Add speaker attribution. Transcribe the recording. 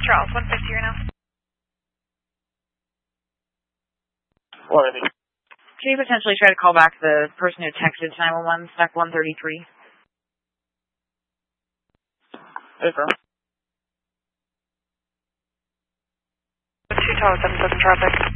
Speaker 1: Charles, 150 right now.
Speaker 2: What are they?
Speaker 3: Can you potentially try to call back the person who texted 911, spec 133?
Speaker 2: Affirm.
Speaker 1: 2 Tower 77 traffic.